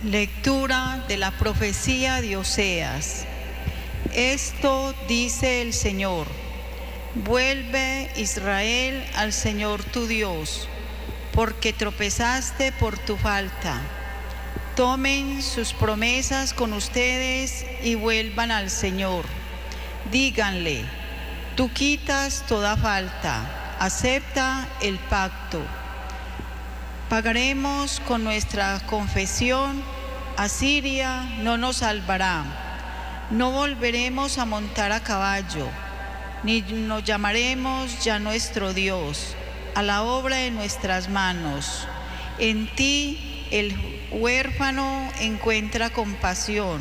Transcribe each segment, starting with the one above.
Lectura de la profecía de Oseas. Esto dice el Señor: vuelve, Israel, al Señor tu Dios, porque tropezaste por tu falta. Tomen sus promesas con ustedes y vuelvan al Señor. Díganle: tú quitas toda falta, acepta el pacto. Pagaremos con nuestra confesión, Asiria no nos salvará. No volveremos a montar a caballo, ni nos llamaremos ya nuestro Dios, a la obra de nuestras manos. En ti el huérfano encuentra compasión.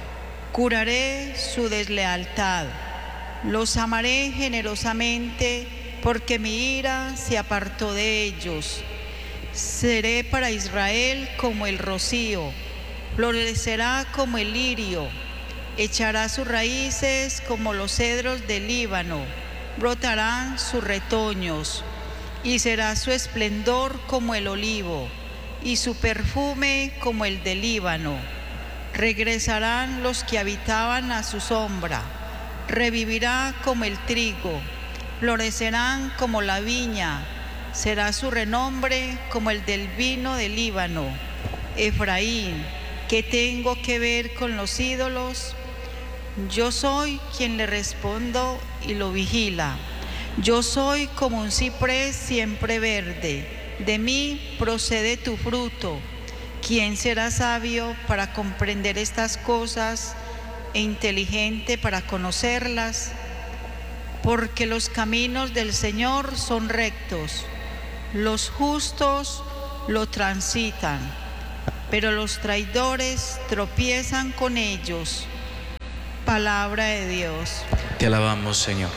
Curaré su deslealtad. Los amaré generosamente, porque mi ira se apartó de ellos. Seré para Israel como el rocío, florecerá como el lirio, echará sus raíces como los cedros del Líbano, brotarán sus retoños, y será su esplendor como el olivo, y su perfume como el del Líbano. Regresarán los que habitaban a su sombra, revivirá como el trigo, florecerán como la viña. Será su renombre como el del vino del Líbano. Efraín, ¿qué tengo que ver con los ídolos? Yo soy quien le respondo y lo vigila. Yo soy como un ciprés siempre verde. De mí procede tu fruto. ¿Quién será sabio para comprender estas cosas e inteligente para conocerlas? Porque los caminos del Señor son rectos. Los justos lo transitan, pero los traidores tropiezan con ellos. Palabra de Dios. Te alabamos, Señor.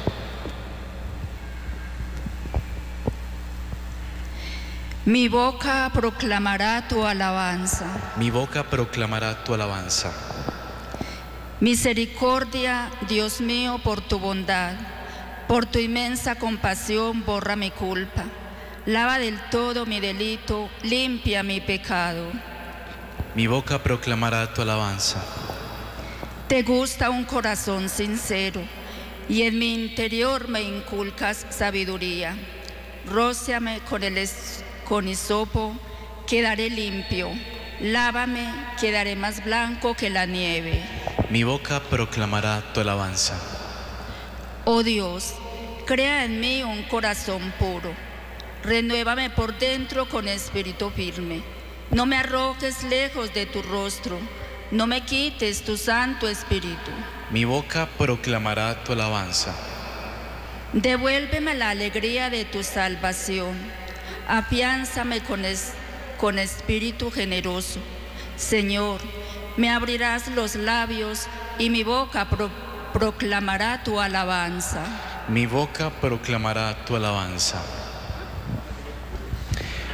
Mi boca proclamará tu alabanza. Mi boca proclamará tu alabanza. Misericordia, Dios mío, por tu bondad, por tu inmensa compasión, borra mi culpa. Lava del todo mi delito, limpia mi pecado. Mi boca proclamará tu alabanza. Te gusta un corazón sincero, y en mi interior me inculcas sabiduría. Róceame con hisopo, quedaré limpio. Lávame, quedaré más blanco que la nieve. Mi boca proclamará tu alabanza. Oh Dios, crea en mí un corazón puro. Renuévame por dentro con espíritu firme. No me arrojes lejos de tu rostro. No me quites tu Santo Espíritu. Mi boca proclamará tu alabanza. Devuélveme la alegría de tu salvación. Afiánzame con espíritu generoso. Señor, me abrirás los labios y mi boca proclamará tu alabanza. Mi boca proclamará tu alabanza.